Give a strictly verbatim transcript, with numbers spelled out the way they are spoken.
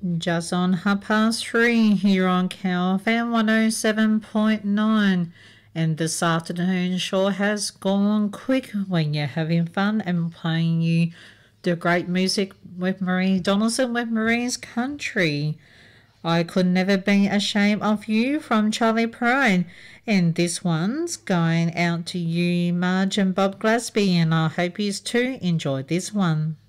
Just on half past three here on K F M one oh seven point nine. And this afternoon sure has gone quick when you're having fun and playing you the great music with Marie Donaldson with Marie's Country. I Could Never Be Ashamed of You from Charlie Pride. And this one's going out to you, Marge and Bob Glasby, and I hope you too enjoyed this one.